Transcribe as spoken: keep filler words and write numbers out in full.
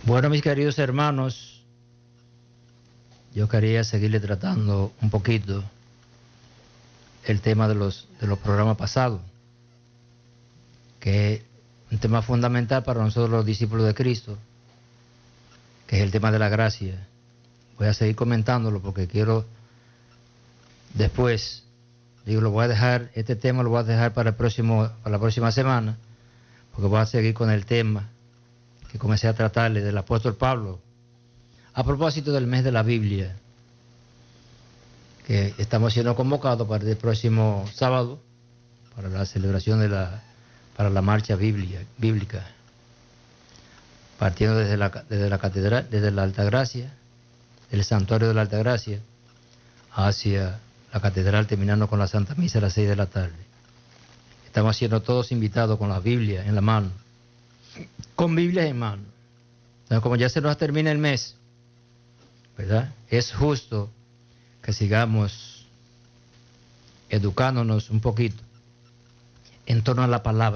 Bueno, mis queridos hermanos, yo quería seguirle tratando un poquito el tema de los, de los programas pasados, que es un tema fundamental para nosotros los discípulos de Cristo, que es el tema de la gracia. Voy a seguir comentándolo porque quiero después, digo, lo voy a dejar, este tema lo voy a dejar para, el próximo, para la próxima semana, porque voy a seguir con el tema que comencé a tratarle del apóstol Pablo, a propósito del mes de la Biblia, que estamos siendo convocados para el próximo sábado, para la celebración de la, para la marcha biblia, bíblica, partiendo desde la, desde la catedral, desde la Altagracia, del santuario de la Altagracia, hacia la catedral, terminando con la Santa Misa a las seis de la tarde. Estamos siendo todos invitados con la Biblia en la mano, con Biblias en mano. Entonces, como ya se nos termina el mes, ¿verdad? Es justo que sigamos educándonos un poquito en torno a la palabra.